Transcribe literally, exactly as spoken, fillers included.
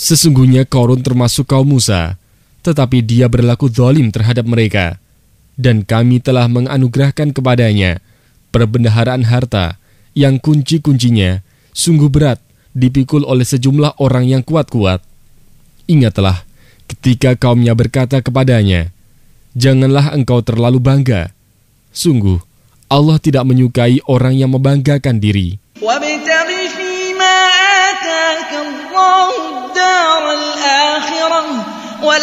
Sesungguhnya Qarun termasuk kaum Musa, tetapi dia berlaku zalim terhadap mereka. Dan kami telah menganugerahkan kepadanya perbendaharaan harta yang kunci-kuncinya sungguh berat dipikul oleh sejumlah orang yang kuat-kuat. Ingatlah ketika kaumnya berkata kepadanya, "Janganlah engkau terlalu bangga. Sungguh, Allah tidak menyukai orang yang membanggakan diri." وَابْتَغِ فِيمَا آتَاكَ اللَّهُ الدَّارَ الْآخِرَةَ